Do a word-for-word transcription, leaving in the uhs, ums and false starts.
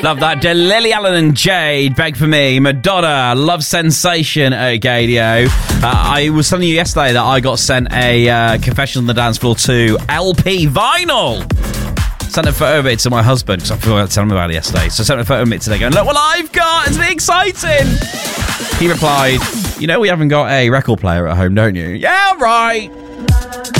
Love that. Lily Allen and Jade, Beg For Me. Madonna, Love Sensation at Gadio. Uh, I was telling you yesterday that I got sent a uh, Confession on the Dance Floor two L P vinyl. Sent a photo of it to my husband because I forgot to tell him about it yesterday. So I sent a photo of it today going, look what I've got. It's really exciting. He replied, you know we haven't got a record player at home, don't you? Yeah, right.